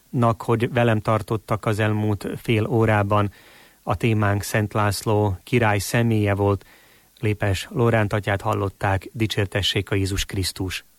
Lászlónak, hogy velem tartottak az elmúlt fél órában. A témánk Szent László király személye volt. Lépes Lóránt atyát hallották, dicsértessék a Jézus Krisztus.